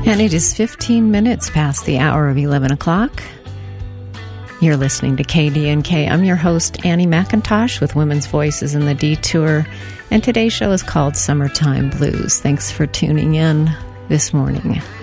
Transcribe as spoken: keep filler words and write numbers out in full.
And it is fifteen minutes past the hour of eleven o'clock. You're listening to K D N K. I'm your host, Annie McIntosh, with Women's Voices in the Detour. And today's show is called Summertime Blues. Thanks for tuning in this morning.